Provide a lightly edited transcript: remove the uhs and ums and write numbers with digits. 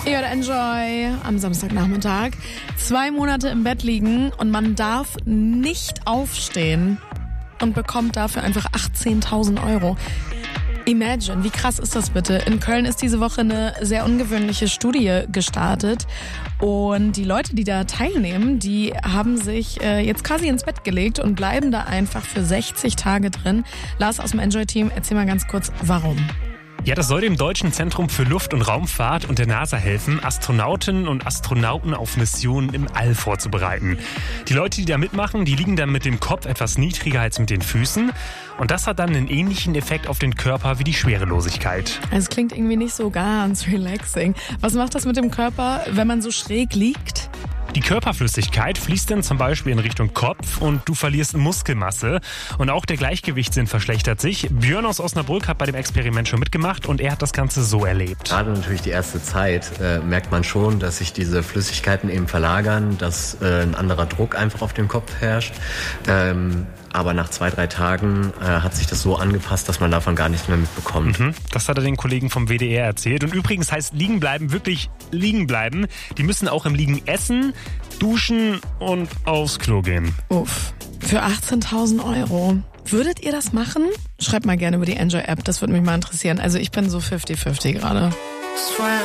Ihr hört Enjoy am Samstagnachmittag. 2 Monate im Bett liegen und man darf nicht aufstehen und bekommt dafür einfach 18.000 Euro. Imagine, wie krass ist das bitte? In Köln ist diese Woche eine sehr ungewöhnliche Studie gestartet und die Leute, die da teilnehmen, die haben sich jetzt quasi ins Bett gelegt und bleiben da einfach für 60 Tage drin. Lars aus dem Enjoy-Team, erzähl mal ganz kurz, warum. Ja, das soll dem Deutschen Zentrum für Luft- und Raumfahrt und der NASA helfen, Astronautinnen und Astronauten auf Missionen im All vorzubereiten. Die Leute, die da mitmachen, die liegen dann mit dem Kopf etwas niedriger als mit den Füßen. Und das hat dann einen ähnlichen Effekt auf den Körper wie die Schwerelosigkeit. Es klingt irgendwie nicht so ganz relaxing. Was macht das mit dem Körper, wenn man so schräg liegt? Die Körperflüssigkeit fließt dann zum Beispiel in Richtung Kopf und du verlierst Muskelmasse. Und auch der Gleichgewichtssinn verschlechtert sich. Björn aus Osnabrück hat bei dem Experiment schon mitgemacht und er hat das Ganze so erlebt. Gerade natürlich die erste Zeit merkt man schon, dass sich diese Flüssigkeiten eben verlagern, dass ein anderer Druck einfach auf dem Kopf herrscht. Aber nach 2-3 Tagen hat sich das so angepasst, dass man davon gar nichts mehr mitbekommt. Das hat er den Kollegen vom WDR erzählt. Und übrigens heißt liegen bleiben wirklich liegen bleiben. Die müssen auch im Liegen essen, duschen und aufs Klo gehen. Uff, für 18.000 Euro. Würdet ihr das machen? Schreibt mal gerne über die Enjoy-App, das würde mich mal interessieren. Also ich bin so 50-50 gerade.